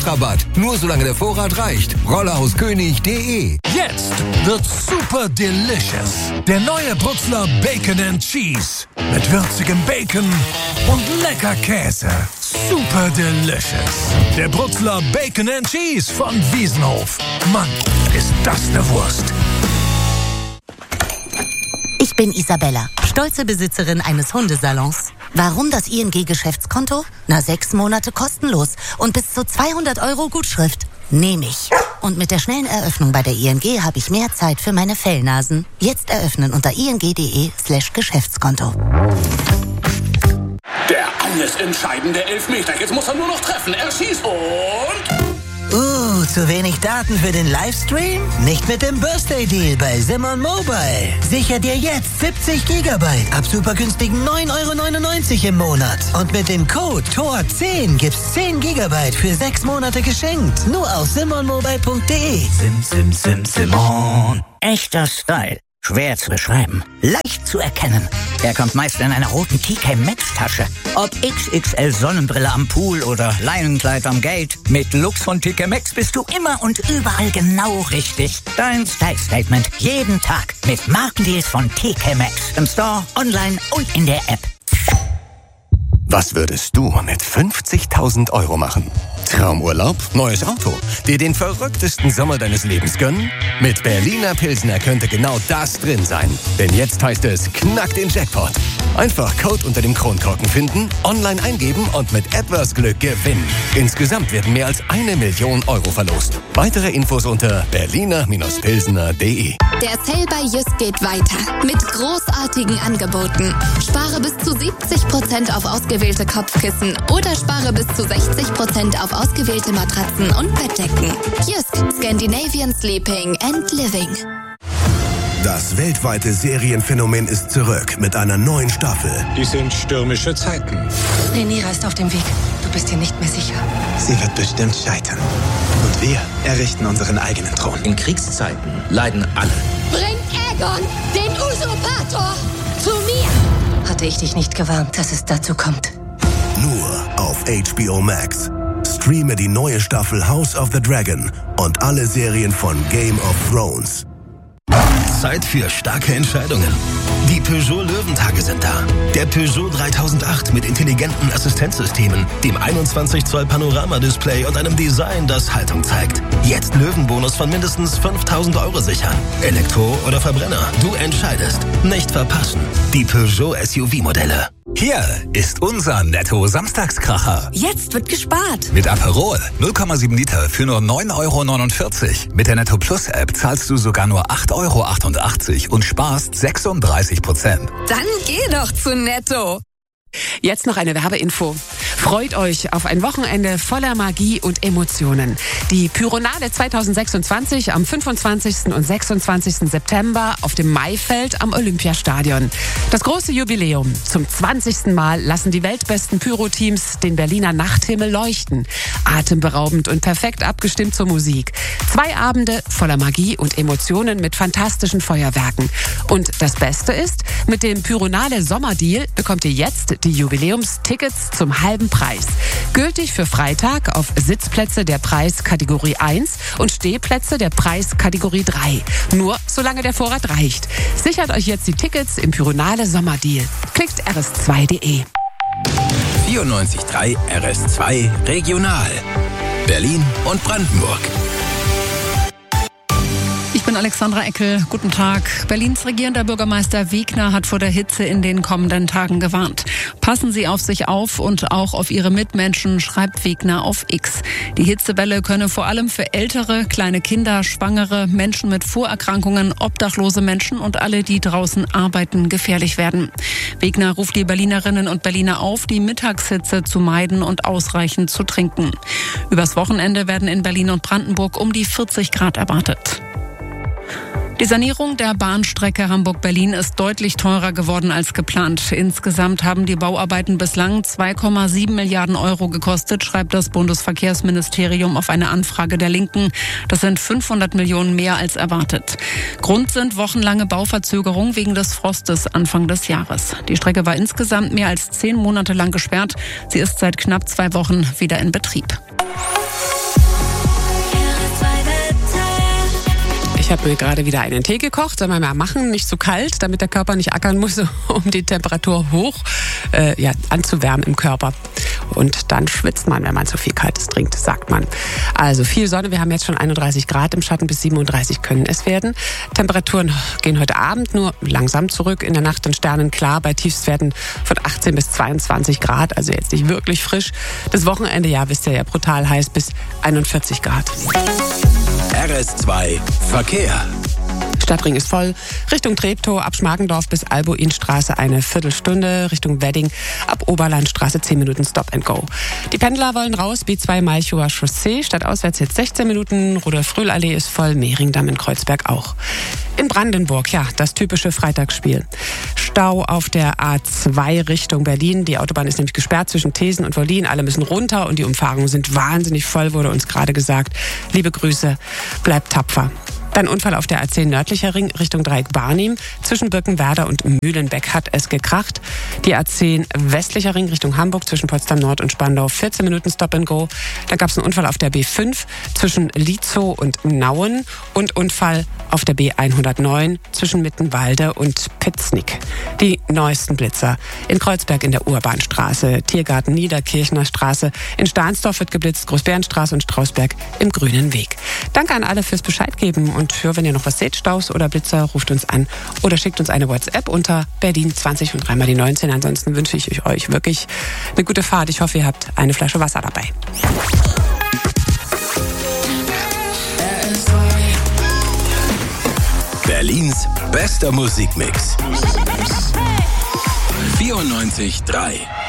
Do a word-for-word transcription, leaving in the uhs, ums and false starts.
Nachrabatt. Nur solange der Vorrat reicht. rollerhauskönig punkt de. Jetzt wird super delicious. Der neue Bruxler Bacon and Cheese. Mit würzigem Bacon und lecker Käse. Super delicious. Der Bruxler Bacon and Cheese von Wiesenhof. Mann, ist das eine Wurst. Ich bin Isabella, stolze Besitzerin eines Hundesalons. Warum das I N G-Geschäftskonto? Na, sechs Monate kostenlos und bis zu zweihundert Euro Gutschrift. Nehme ich. Und mit der schnellen Eröffnung bei der I N G habe ich mehr Zeit für meine Fellnasen. Jetzt eröffnen unter ing.de slash Geschäftskonto. Der alles entscheidende Elfmeter. Jetzt muss er nur noch treffen. Er schießt und... Uh, zu wenig Daten für den Livestream? Nicht mit dem Birthday Deal bei Simon Mobile. Sicher dir jetzt siebzig Gigabyte ab super günstigen neun Euro neunundneunzig im Monat. Und mit dem Code T O R zehn gibt's zehn Gigabyte für sechs Monate geschenkt. Nur auf simon mobile punkt de. Sim, sim, sim, Simon. Echter Style. Schwer zu beschreiben, leicht zu erkennen. Er kommt meist in einer roten T K Maxx Tasche. Ob X X L Sonnenbrille am Pool oder Leinenkleid am Gate, mit Looks von T K Maxx bist du immer und überall genau richtig. Dein Style Statement jeden Tag mit Markendeals von T K Maxx. Im Store, online und in der App. Was würdest du mit fünfzigtausend Euro machen? Traumurlaub, neues Auto, dir den verrücktesten Sommer deines Lebens gönnen? Mit Berliner Pilsner könnte genau das drin sein. Denn jetzt heißt es, knack den Jackpot. Einfach Code unter dem Kronkorken finden, online eingeben und mit etwas Glück gewinnen. Insgesamt werden mehr als eine Million Euro verlost. Weitere Infos unter berliner Pilsner punkt de. Der Sale bei Jysk geht weiter mit großartigen Angeboten. Spare bis zu siebzig Prozent auf ausgewählte Kopfkissen oder spare bis zu sechzig Prozent auf ausgewählte Matratzen und Bettdecken. Jysk, Scandinavian Sleeping and Living. Das weltweite Serienphänomen ist zurück mit einer neuen Staffel. Dies sind stürmische Zeiten. Rhaenyra ist auf dem Weg. Du bist dir nicht mehr sicher. Sie wird bestimmt scheitern. Und wir errichten unseren eigenen Thron. In Kriegszeiten leiden alle. Bringt Aegon, den Usurpator, zu mir! Hatte ich dich nicht gewarnt, dass es dazu kommt. Nur auf H B O Max. Streame die neue Staffel House of the Dragon und alle Serien von Game of Thrones. Zeit für starke Entscheidungen. Die Peugeot Löwentage sind da. Der Peugeot dreitausendacht mit intelligenten Assistenzsystemen, dem einundzwanzig Zoll Panoramadisplay und einem Design, das Haltung zeigt. Jetzt Löwenbonus von mindestens fünftausend Euro sichern. Elektro oder Verbrenner, du entscheidest. Nicht verpassen. Die Peugeot S U V-Modelle. Hier ist unser Netto-Samstagskracher. Jetzt wird gespart. Mit Aperol null Komma sieben Liter für nur neun Euro neunundvierzig. Mit der Netto Plus App zahlst du sogar nur acht Euro achtundachtzig und sparst sechsunddreißig Prozent. Dann geh doch zu Netto. Jetzt noch eine Werbeinfo. Freut euch auf ein Wochenende voller Magie und Emotionen. Die Pyronale zweitausendsechsundzwanzig am fünfundzwanzigsten und sechsundzwanzigsten September auf dem Maifeld am Olympiastadion. Das große Jubiläum. Zum zwanzigsten Mal lassen die weltbesten Pyro-Teams den Berliner Nachthimmel leuchten. Atemberaubend und perfekt abgestimmt zur Musik. Zwei Abende voller Magie und Emotionen mit fantastischen Feuerwerken. Und das Beste ist, mit dem Pyronale Sommerdeal bekommt ihr jetzt die Jubiläumstickets zum halben Preis. Gültig für Freitag auf Sitzplätze der Preiskategorie eins und Stehplätze der Preiskategorie drei. Nur solange der Vorrat reicht. Sichert euch jetzt die Tickets im Pyronale Sommerdeal. Klickt r s zwei punkt de. vierundneunzig Komma drei R S zwei Regional. Berlin und Brandenburg. Ich bin Alexandra Eckel. Guten Tag. Berlins regierender Bürgermeister Wegner hat vor der Hitze in den kommenden Tagen gewarnt. Passen Sie auf sich auf und auch auf Ihre Mitmenschen, schreibt Wegner auf X. Die Hitzewelle könne vor allem für ältere, kleine Kinder, Schwangere, Menschen mit Vorerkrankungen, obdachlose Menschen und alle, die draußen arbeiten, gefährlich werden. Wegner ruft die Berlinerinnen und Berliner auf, die Mittagshitze zu meiden und ausreichend zu trinken. Übers Wochenende werden in Berlin und Brandenburg um die vierzig Grad erwartet. Die Sanierung der Bahnstrecke Hamburg-Berlin ist deutlich teurer geworden als geplant. Insgesamt haben die Bauarbeiten bislang zwei Komma sieben Milliarden Euro gekostet, schreibt das Bundesverkehrsministerium auf eine Anfrage der Linken. Das sind fünfhundert Millionen mehr als erwartet. Grund sind wochenlange Bauverzögerungen wegen des Frostes Anfang des Jahres. Die Strecke war insgesamt mehr als zehn Monate lang gesperrt. Sie ist seit knapp zwei Wochen wieder in Betrieb. Ich habe mir gerade wieder einen Tee gekocht, soll man mal machen, nicht zu kalt, damit der Körper nicht ackern muss, um die Temperatur hoch äh, ja, anzuwärmen im Körper. Und dann schwitzt man, wenn man zu viel Kaltes trinkt, sagt man. Also viel Sonne, wir haben jetzt schon einunddreißig Grad im Schatten, bis siebenunddreißig können es werden. Temperaturen gehen heute Abend nur langsam zurück, in der Nacht dann sternenklar bei Tiefstwerten von achtzehn bis zweiundzwanzig Grad, also jetzt nicht wirklich frisch. Das Wochenende, ja, wisst ihr ja, brutal heiß bis einundvierzig Grad. R S zwei Verkehr. Stadtring ist voll. Richtung Treptow, ab Schmargendorf bis Albuinstraße eine Viertelstunde. Richtung Wedding, ab Oberlandstraße zehn Minuten Stop and Go. Die Pendler wollen raus, B zwei Malchower Chaussee. Stadtauswärts jetzt sechzehn Minuten. Rudolf-Rühl-Allee ist voll. Mehringdamm in Kreuzberg auch. In Brandenburg, ja, das typische Freitagsspiel. Stau auf der A zwei Richtung Berlin. Die Autobahn ist nämlich gesperrt zwischen Thesen und Wollin. Alle müssen runter und die Umfahrungen sind wahnsinnig voll, wurde uns gerade gesagt. Liebe Grüße, bleibt tapfer. Dann Unfall auf der A zehn nördlicher Ring Richtung Dreieck Barnim. Zwischen Birkenwerder und Mühlenbeck hat es gekracht. Die A zehn westlicher Ring Richtung Hamburg zwischen Potsdam Nord und Spandau vierzehn Minuten Stop and Go. Da gab es einen Unfall auf der B fünf zwischen Lietzow und Nauen und Unfall auf der B hundertneun zwischen Mittenwalde und Pitznig. Die neuesten Blitzer in Kreuzberg in der Urbanstraße, Tiergarten Niederkirchner Straße, in Stahnsdorf wird geblitzt, Großbärenstraße und Strausberg im Grünen Weg. Danke an alle fürs Bescheid geben. Und für, wenn ihr noch was seht, Staus oder Blitzer, ruft uns an oder schickt uns eine WhatsApp unter Berlin zwanzig und dreimal die neunzehn. Ansonsten wünsche ich euch wirklich eine gute Fahrt. Ich hoffe, ihr habt eine Flasche Wasser dabei. Berlins bester Musikmix. vierundneunzig Komma drei